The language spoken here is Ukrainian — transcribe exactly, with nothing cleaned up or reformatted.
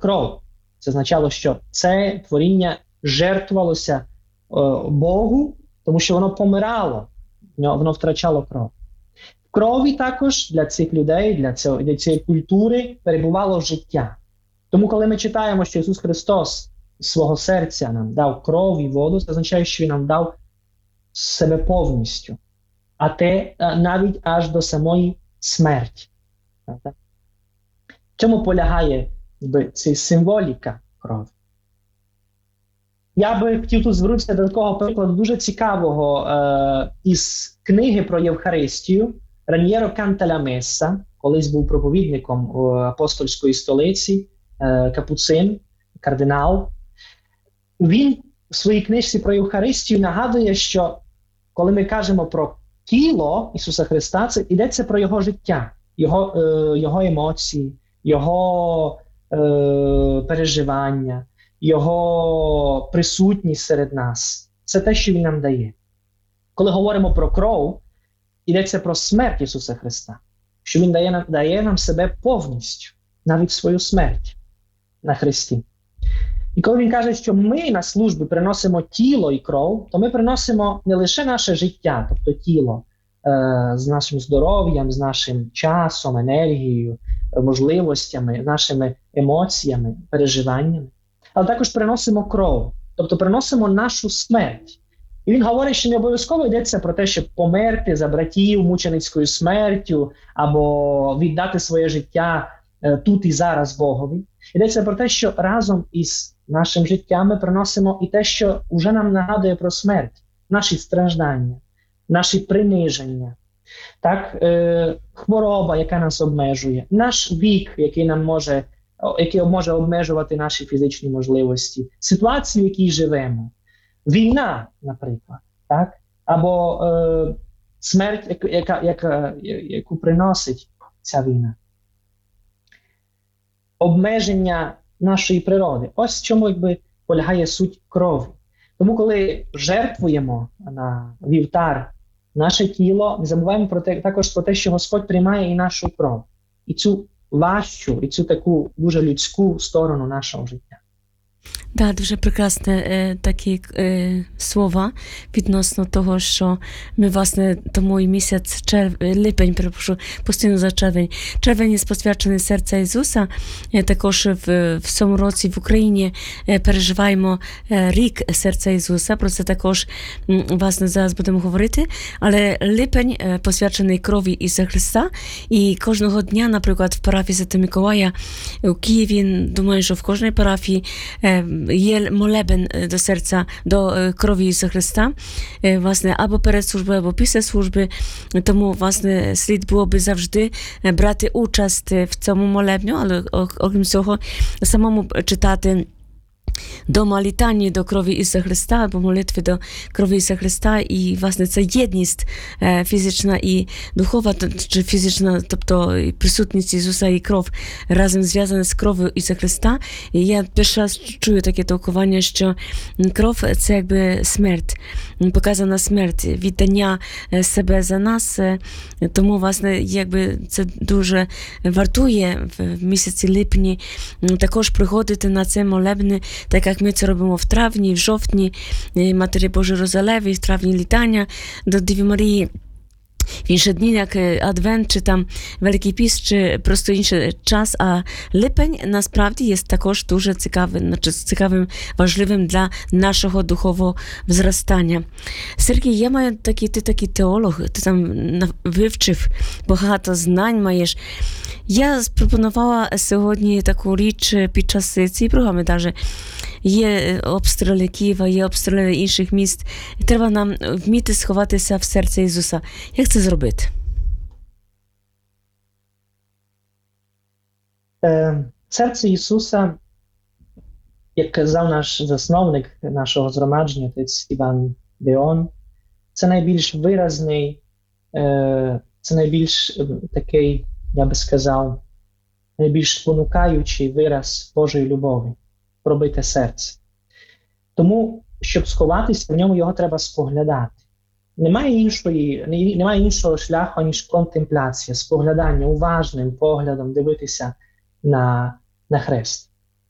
кров. Це означало, що це творіння жертвувалося е, Богу, тому що воно помирало, воно втрачало кров. В крові також для цих людей, для, цього, для цієї культури перебувало життя. Тому коли ми читаємо, що Ісус Христос з свого серця нам дав кров і воду, це означає, що Він нам дав себе повністю, а те навіть аж до самої смерті. В чому полягає ця символіка крові? Я би хотів тут звернутися до такого прикладу дуже цікавого е, із книги про Євхаристію Раньєро Канталамеса, колись був проповідником апостольської столиці, е, капуцин, кардинал. Він в своїй книжці про Євхаристію нагадує, що коли ми кажемо про тіло Ісуса Христа, це йдеться про Його життя, Його, е, його емоції, Його е, переживання, Його присутність серед нас. Це те, що Він нам дає. Коли говоримо про кров, йдеться про смерть Ісуса Христа, що Він дає нам, дає нам себе повністю, навіть свою смерть на Христі. І коли Він каже, що ми на службі приносимо тіло і кров, то ми приносимо не лише наше життя, тобто тіло, е, з нашим здоров'ям, з нашим часом, енергією, можливостями, нашими емоціями, переживаннями, але також приносимо кров, тобто приносимо нашу смерть. І він говорить, що не обов'язково йдеться про те, щоб померти за братів мученицькою смертю або віддати своє життя е, тут і зараз Богові. Йдеться про те, що разом із нашим життям ми приносимо і те, що вже нам нагадує про смерть, наші страждання, наші приниження, так, е, хвороба, яка нас обмежує, наш вік, який нам може, який може обмежувати наші фізичні можливості, ситуацію, в якій живемо, війна, наприклад, так, або е, смерть, яка, яка, яку приносить ця війна. Обмеження нашої природи. Ось в чому якби полягає суть крові. Тому коли жертвуємо на вівтар наше тіло, не забуваємо про те, також про те, що Господь приймає і нашу кров. І цю важчу, і цю таку дуже людську сторону нашого життя. Да, дуже прекрасне е, такі е, слова відносно того, що ми, власне, тому і місяць черв... липень, перепрошую, постійно за червень. Червень є посвячений серця Ісуса. Е, також в, в цьому році в Україні е, переживаємо е, рік серця Ісуса. Про це також, м, власне, зараз будемо говорити. Але липень е, посвячений крові Ісуса Христа. І кожного дня, наприклад, в парафії Святого Миколая у Києві, думаю, що в кожній парафії е, є молебен до серця, до крові Ісуса Христа, власне, або перед службою, або після служби. Тому, власне, слід було би завжди брати участь в цьому молебню, але, окрім цього, самому читати дома літання до крові Ісуса Христа, або молитви до крові Ісуса Христа, і, власне, це єдність е, фізична і духова, чи фізична, тобто присутність Ісуса і кров разом зв'язана з кров'ю Ісуса Христа. І я перший раз чую таке толкування, що кров – це якби смерть, показана смерть, віддання себе за нас. Тому, власне, якби це дуже вартує в місяці липні також приходити на це молебне, так як ми це робимо в травні, в жовтні, Матері Божої Розалеви, в травні літання до Діви Марії. В інші дні, як Адвент, чи там Великий Піст, чи просто інший час, а липень насправді є також дуже цікавим, цікавим, важливим для нашого духового зростання. Сергій, я маю такий, ти такий теолог, ти там вивчив, багато знань маєш. Я спропонувала сьогодні таку річ під час цієї програми, навіть є обстріли Києва, є обстріли інших міст. Треба нам вміти сховатися в серце Ісуса. Як це зробити? Е, серце Ісуса, як казав наш засновник нашого згромадження, отець Іван Деон, це найбільш виразний, е, це найбільш такий, я би сказав, найбільш спонукаючий вираз Божої любові, пробите серце. Тому, щоб сховатися, в ньому його треба споглядати. Немає іншої, немає іншого шляху, ніж контемпляція, споглядання, уважним поглядом дивитися на, на хрест.